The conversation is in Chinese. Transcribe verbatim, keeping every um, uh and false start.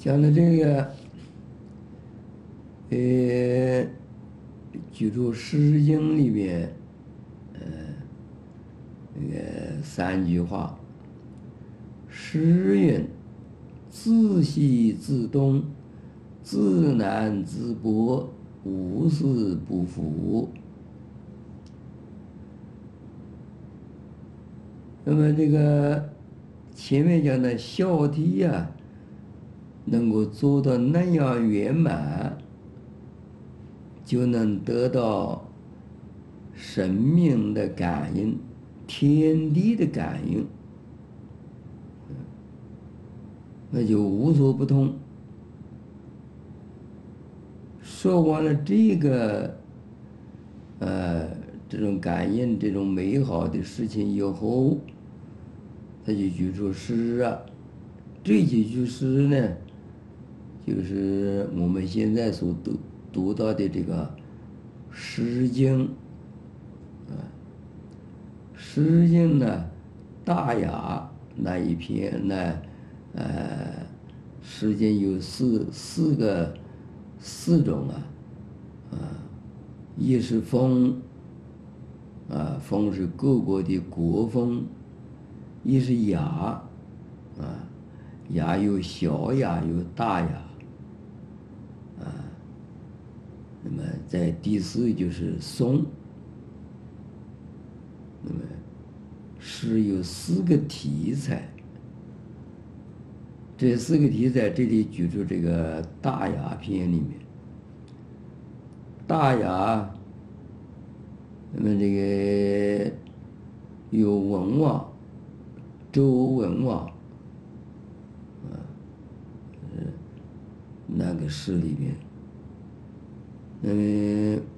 讲的这个，呃，举出《诗经》里边，呃，那个三句话：诗云：自西自东，自南自北，无事不服。那么这个前面讲的孝悌呀，能够做到那样圆满，就能得到生命的感应、天地的感应，那就无所不通。说完了这个，呃，这种感应、这种美好的事情以后，他就举出诗啊。这几句诗呢，就是我们现在所读读到的这个《诗经》啊，《诗经》呢，大雅那一篇呢，呃，《诗经》有四四个四种啊，啊，一是风，啊，风是各国的国风；一是雅，啊，雅有小雅，有大雅。啊，那么在第四就是颂。那么诗有四个题材，这四个题材这里举出这个大雅篇里面，大雅，那么这个有文王，周文王，啊，那个诗里边。那么